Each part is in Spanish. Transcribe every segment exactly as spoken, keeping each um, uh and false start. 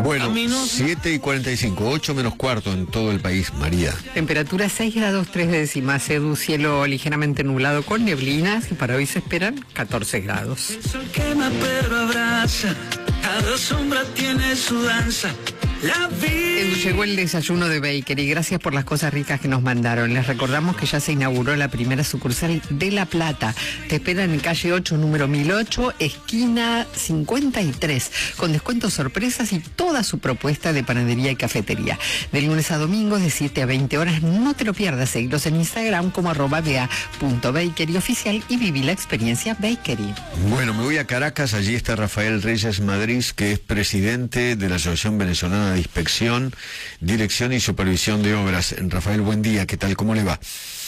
Bueno, siete y cuarenta y cinco, ocho menos cuarto en todo el país, María. Temperatura seis grados tres décimas, Edu, cielo ligeramente nublado con neblinas y para hoy se esperan catorce grados. El sol quema pero abraza, cada sombra tiene su danza. Edu, llegó el desayuno de Bakery, gracias por las cosas ricas que nos mandaron. Les recordamos que ya se inauguró la primera sucursal de La Plata. Te esperan en calle ocho, número mil ocho, esquina cincuenta y tres, con descuentos, sorpresas y toda su propuesta de panadería y cafetería. De lunes a domingo de siete a veinte horas, no te lo pierdas. Seguilos en Instagram como arroba bea punto bakery oficial y viví la experiencia Bakery. Bueno, me voy a Caracas, allí está Rafael Reyes Madrid, que es presidente de la Asociación Venezolana de Inspección, Dirección y Supervisión de Obras. Rafael, buen día, ¿qué tal? ¿Cómo le va?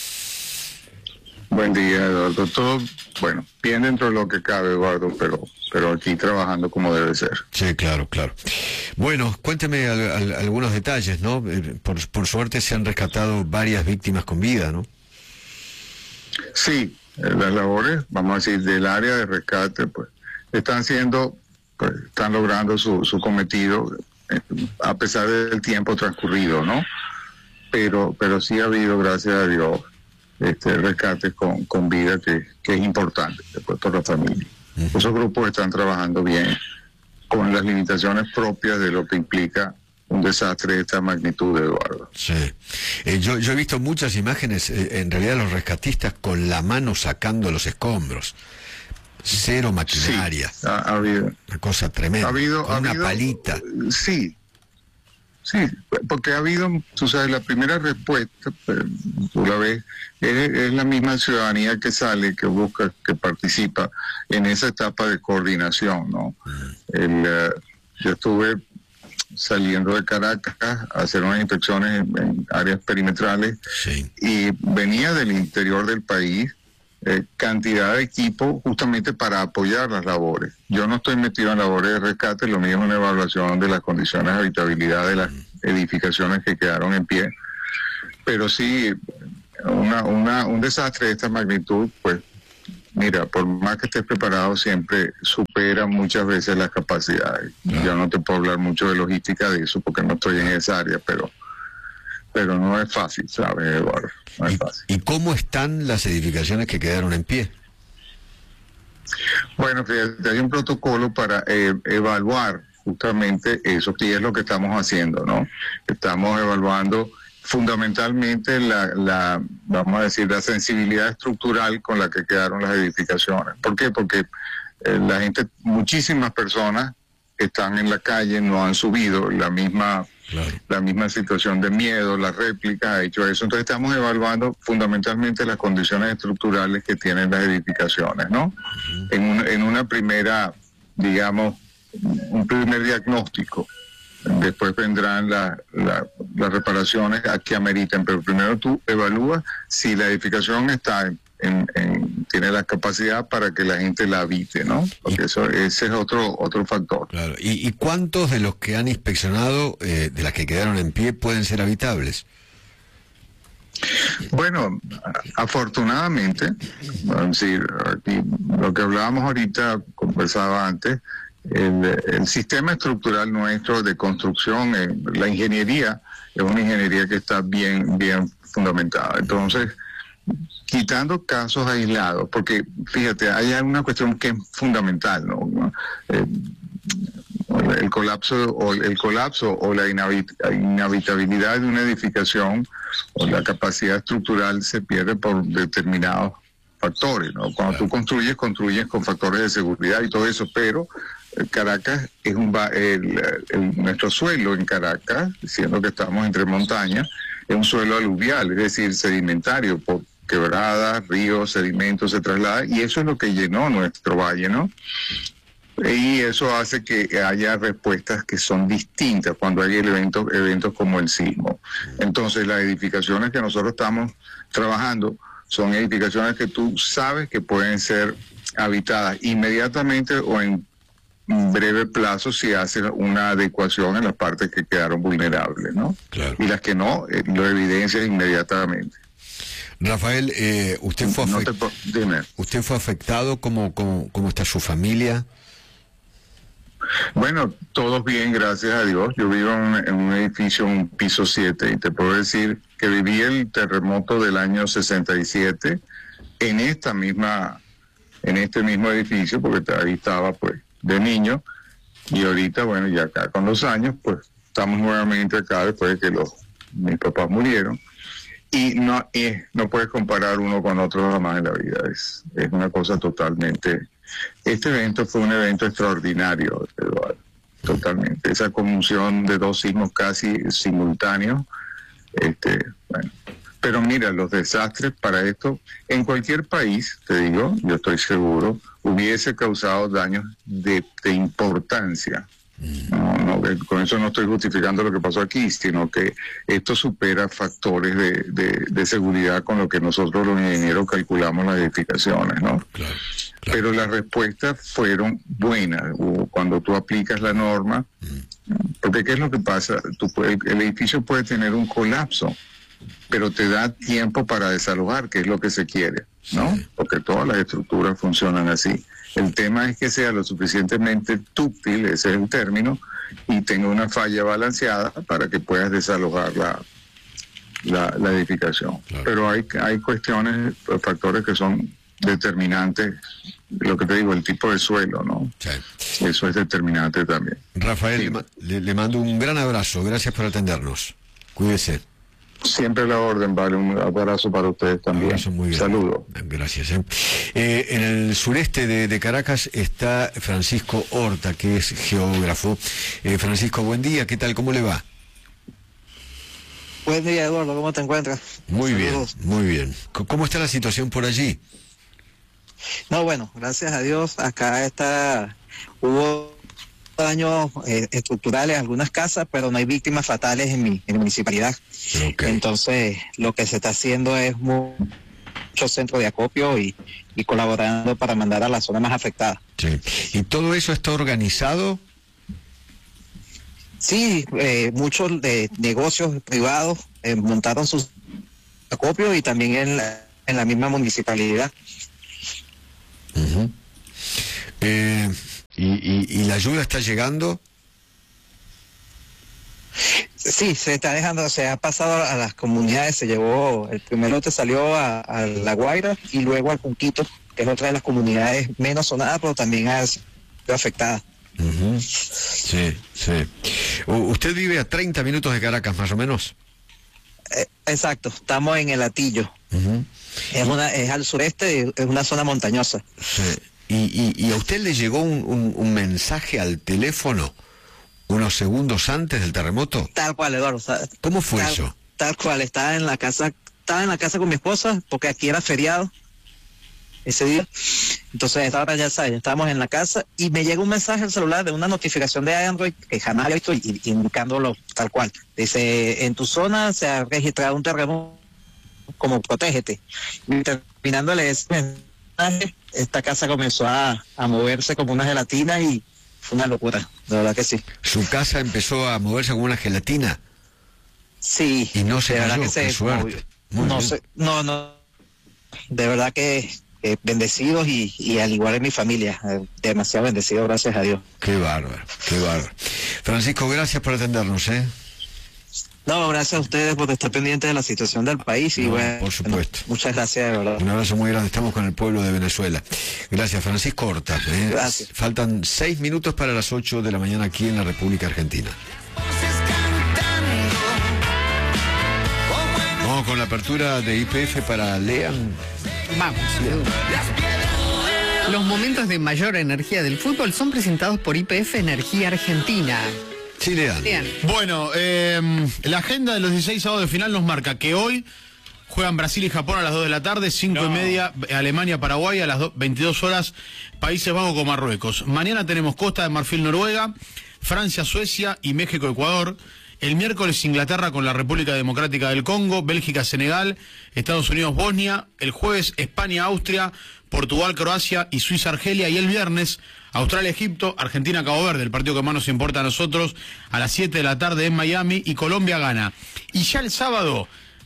Buen día, Eduardo. Todo, bueno, bien dentro de lo que cabe, Eduardo, pero pero aquí trabajando como debe ser. Sí, claro, claro. Bueno, cuénteme al, al, algunos detalles, ¿no? Por, por suerte se han rescatado varias víctimas con vida, ¿no? Sí, las labores, vamos a decir, del área de rescate, pues, están siendo, pues, están logrando su, su cometido, a pesar del tiempo transcurrido, ¿no? Pero pero sí ha habido, gracias a Dios, este rescates con, con vida que, que es importante después por la familia. Uh-huh. Esos grupos están trabajando bien con las limitaciones propias de lo que implica un desastre de esta magnitud, Eduardo. Sí. Eh, yo, yo he visto muchas imágenes, eh, en realidad los rescatistas con la mano sacando los escombros. Cero maquinaria. Sí, ha, ha habido. Una cosa tremenda. Ha habido, con ha una habido, palita. Sí. Sí, porque ha habido, tú sabes, la primera respuesta, tú la ves, es, es la misma ciudadanía que sale, que busca, que participa en esa etapa de coordinación, ¿no? Mm. El, uh, yo estuve saliendo de Caracas a hacer unas inspecciones en, en áreas perimetrales, sí, y venía del interior del país eh, cantidad de equipo justamente para apoyar las labores. Yo no estoy metido en labores de rescate, lo mío es una evaluación de las condiciones de habitabilidad de las edificaciones que quedaron en pie, pero sí, una, una, un desastre de esta magnitud, pues mira, por más que estés preparado, siempre supera muchas veces las capacidades. No. Yo no te puedo hablar mucho de logística de eso porque no estoy en esa área, pero pero no es fácil, ¿sabes, Eduardo? No es fácil. ¿Y cómo están las edificaciones que quedaron en pie? Bueno, fíjate, hay un protocolo para eh, evaluar justamente eso, que es lo que estamos haciendo, ¿no? Estamos evaluando fundamentalmente la, la, vamos a decir, la sensibilidad estructural con la que quedaron las edificaciones. ¿Por qué? Porque eh, la gente, muchísimas personas están en la calle, no han subido, la misma, claro, la misma situación de miedo, la réplica ha hecho eso. Entonces estamos evaluando fundamentalmente las condiciones estructurales que tienen las edificaciones, ¿no? Uh-huh. En, un, en una primera, digamos, un primer diagnóstico. Después vendrán la, la, las reparaciones a que ameriten, pero primero tú evalúas si la edificación está en, en, en, tiene la capacidad para que la gente la habite, ¿no? Porque eso, ese es otro otro factor. Claro. ¿Y, y cuántos de los que han inspeccionado, eh, de las que quedaron en pie, pueden ser habitables? Bueno, afortunadamente, vamos a decir, aquí, lo que hablábamos ahorita, conversaba antes, El, el sistema estructural nuestro de construcción, eh, la ingeniería, es una ingeniería que está bien, bien fundamentada. Entonces, quitando casos aislados, porque fíjate, hay una cuestión que es fundamental, ¿no? Eh, el colapso o el colapso o la inhabit inhabitabilidad de una edificación o la capacidad estructural se pierde por determinados factores, ¿no? Cuando tú construyes, construyes con factores de seguridad y todo eso, pero Caracas es un el, el, nuestro suelo en Caracas, siendo que estamos entre montañas, es un suelo aluvial, es decir, sedimentario, por quebradas, ríos, sedimentos se traslada, y eso es lo que llenó nuestro valle, ¿no? Y eso hace que haya respuestas que son distintas cuando hay eventos, eventos como el sismo. Entonces, las edificaciones que nosotros estamos trabajando son edificaciones que tú sabes que pueden ser habitadas inmediatamente o en breve plazo si hace una adecuación en las partes que quedaron vulnerables, ¿no? Claro. Y las que no, eh, lo evidencia inmediatamente. Rafael, eh, usted fue no afect... te... Dime. ¿Usted fue afectado? ¿Cómo, cómo, cómo está su familia? Bueno, todos bien, gracias a Dios. Yo vivo en, en un edificio, un piso siete, y te puedo decir que viví el terremoto del año sesenta y siete en esta misma, en este mismo edificio, porque ahí estaba pues de niño, y ahorita, bueno, ya acá con los años, pues estamos nuevamente acá después de que los, mis papás murieron. Y no, eh, no puedes comparar uno con otro jamás en la vida, es, es una cosa totalmente... Este evento fue un evento extraordinario, Eduardo, totalmente. Esa conmoción de dos sismos casi simultáneos, este, bueno. Pero mira, los desastres para esto, en cualquier país, te digo, yo estoy seguro, hubiese causado daños de, de importancia. No, no, con eso no estoy justificando lo que pasó aquí, sino que esto supera factores de, de, de seguridad con lo que nosotros los ingenieros calculamos las edificaciones, ¿no? Claro, claro. Pero las respuestas fueron buenas cuando tú aplicas la norma, mm. porque ¿qué es lo que pasa? Tú puedes, el edificio puede tener un colapso, pero te da tiempo para desalojar, que es lo que se quiere, ¿no? Sí. Porque todas las estructuras funcionan así. El tema es que sea lo suficientemente dúctil, ese es el término, y tenga una falla balanceada para que puedas desalojar la, la, la edificación. Claro. Pero hay, hay cuestiones, factores que son determinantes, lo que te digo, el tipo de suelo, ¿no? Sí. Eso es determinante también. Rafael, sí. le, le mando un gran abrazo, gracias por atendernos. Cuídese. Siempre la orden, vale, un abrazo para ustedes también. Un abrazo muy bien. Saludos. Gracias. Eh. Eh, en el sureste de, de Caracas está Francisco Horta, que es geógrafo. Eh, Francisco, buen día, ¿qué tal? ¿Cómo le va? Buen día, Eduardo, ¿cómo te encuentras? Muy Saludos. bien, muy bien. ¿Cómo está la situación por allí? No, bueno, gracias a Dios, acá está, hubo daños eh, estructurales en algunas casas, pero no hay víctimas fatales en mi, en mi municipalidad. Okay. Entonces, lo que se está haciendo es mucho centro de acopio y, y colaborando para mandar a la zona más afectada. Sí. ¿Y todo eso está organizado? Sí, eh, muchos de negocios privados eh, montaron sus acopios y también en la, en la misma municipalidad. Uh-huh. eh... ¿Y, y, ¿Y la ayuda está llegando? Sí, se está dejando, se ha pasado a las comunidades, se llevó, el primer lote salió a, a La Guaira y luego al Junquito, que es otra de las comunidades menos sonadas, pero también ha sido afectada. Uh-huh. Sí, sí. ¿Usted vive a treinta minutos de Caracas, más o menos? Eh, exacto, estamos en el Hatillo. Uh-huh. Es, una, es al sureste, es una zona montañosa. Sí. ¿Y, y, y a usted le llegó un, un, un mensaje al teléfono unos segundos antes del terremoto? Tal cual, Eduardo. O sea, ¿Cómo fue tal, eso? Tal cual, estaba en la casa, estaba en la casa con mi esposa, porque aquí era feriado ese día. Entonces, a esta hora ya sabes, estábamos en la casa y me llega un mensaje al celular de una notificación de Android que jamás había visto, y, indicándolo tal cual. Dice, en tu zona se ha registrado un terremoto, como protégete. Y terminándole ese mensaje, esta casa comenzó a, a moverse como una gelatina y fue una locura, de verdad que sí. ¿Su casa empezó a moverse como una gelatina? Sí. Y no se de cayó, verdad que qué se suerte. Muy no, bien. se, no, no, de verdad que eh, bendecidos y, y al igual en mi familia, eh, demasiado bendecido, gracias a Dios. Qué bárbaro, qué bárbaro. Francisco, gracias por atendernos, ¿eh? No, gracias a ustedes por estar pendientes de la situación del país y no, bueno, por supuesto. Bueno, muchas gracias, de verdad. Un abrazo muy grande, estamos con el pueblo de Venezuela. Gracias, Francisco Horta. ¿eh? Gracias. Faltan seis minutos para las ocho de la mañana aquí en la República Argentina. Vamos con la apertura de I P F para Lean. Vamos. Los momentos de mayor energía del fútbol son presentados por I P F Energía Argentina. Sí, Lean. Lean. Bueno, eh, la agenda de los dieciséis sábados de final nos marca que hoy juegan Brasil y Japón a las dos de la tarde, cinco no. y media, Alemania-Paraguay a las veintidós horas, Países Bajos con Marruecos. Mañana tenemos Costa de Marfil-Noruega, Francia-Suecia y México-Ecuador. El miércoles Inglaterra con la República Democrática del Congo, Bélgica-Senegal, Estados Unidos-Bosnia, el jueves España-Austria, Portugal-Croacia y Suiza-Argelia, y el viernes Australia-Egipto, Argentina-Cabo Verde, el partido que más nos importa a nosotros, a las siete de la tarde en Miami, y Colombia-Ghana. Y ya el sábado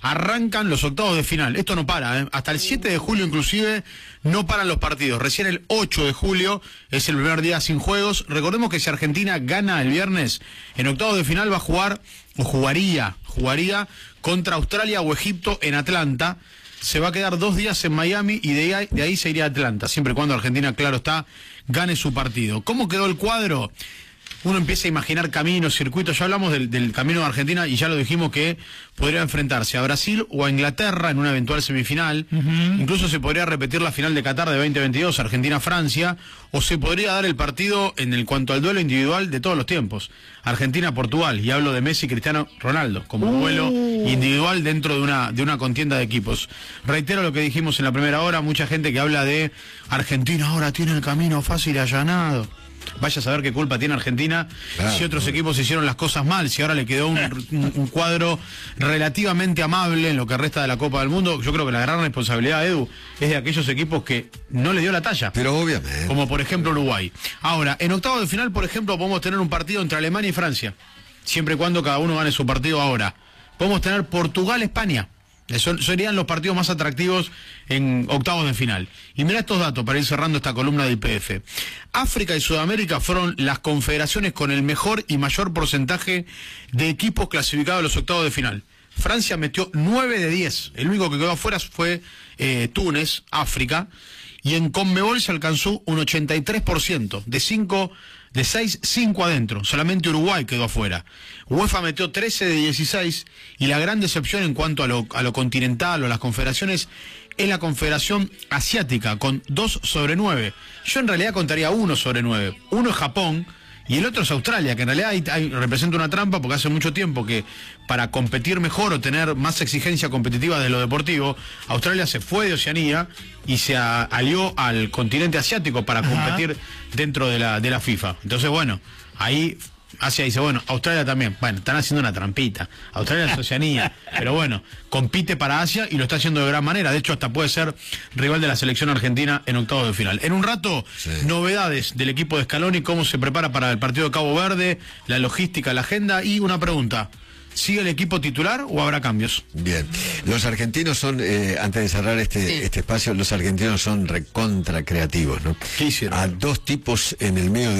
arrancan los octavos de final. Esto no para, ¿eh? Hasta el siete de julio inclusive no paran los partidos. Recién el ocho de julio es el primer día sin juegos. Recordemos que si Argentina gana el viernes, en octavos de final va a jugar, o jugaría, jugaría contra Australia o Egipto en Atlanta. Se va a quedar dos días en Miami y de ahí, de ahí se iría a Atlanta, siempre y cuando Argentina, claro está, gane su partido. ¿Cómo quedó el cuadro? Uno empieza a imaginar caminos, circuitos. Ya hablamos del, del camino de Argentina y ya lo dijimos que podría enfrentarse a Brasil o a Inglaterra en una eventual semifinal. Uh-huh. Incluso se podría repetir la final de Qatar de veinte veintidós, Argentina-Francia, o se podría dar el partido en el cuanto al duelo individual de todos los tiempos, Argentina-Portugal. Y hablo de Messi y Cristiano Ronaldo como uh. duelo individual dentro de una, de una contienda de equipos. Reitero lo que dijimos en la primera hora, mucha gente que habla de Argentina ahora tiene el camino fácil y allanado. Vaya a saber qué culpa tiene Argentina, claro, si otros equipos hicieron las cosas mal, si ahora le quedó un, un, un cuadro relativamente amable en lo que resta de la Copa del Mundo. Yo creo que la gran responsabilidad, Edu, es de aquellos equipos que no le dio la talla. Pero obviamente. Como por ejemplo Uruguay. Ahora, en octavos de final, por ejemplo, podemos tener un partido entre Alemania y Francia, siempre y cuando cada uno gane su partido ahora. Podemos tener Portugal-España. Son, serían los partidos más atractivos en octavos de final. Y mira estos datos para ir cerrando esta columna de I P F. África y Sudamérica fueron las confederaciones con el mejor y mayor porcentaje de equipos clasificados a los octavos de final. Francia metió nueve de diez. El único que quedó afuera fue eh, Túnez, África. Y en Conmebol se alcanzó un ochenta y tres por ciento. De cinco, de seis, cinco adentro. Solamente Uruguay quedó afuera. UEFA metió trece de dieciséis. Y la gran decepción en cuanto a lo, a lo continental o las confederaciones es la Confederación Asiática, con dos sobre nueve. Yo en realidad contaría uno sobre nueve. Uno es Japón y el otro es Australia, que en realidad hay, hay, representa una trampa porque hace mucho tiempo que para competir mejor o tener más exigencia competitiva de lo deportivo, Australia se fue de Oceanía y se a, alió al continente asiático para competir Ajá. dentro de la, de la FIFA. Entonces, bueno, ahí Asia dice, bueno, Australia también. Bueno, están haciendo una trampita. Australia es Oceanía, pero bueno, compite para Asia y lo está haciendo de gran manera. De hecho, hasta puede ser rival de la selección argentina en octavos de final. En un rato, sí. novedades del equipo de Scaloni, cómo se prepara para el partido de Cabo Verde, la logística, la agenda y una pregunta. ¿Sigue el equipo titular o habrá cambios? Bien. Los argentinos son, eh, antes de cerrar este, sí. este espacio, los argentinos son recontra creativos, ¿no? ¿Qué hicieron? A dos tipos en el medio de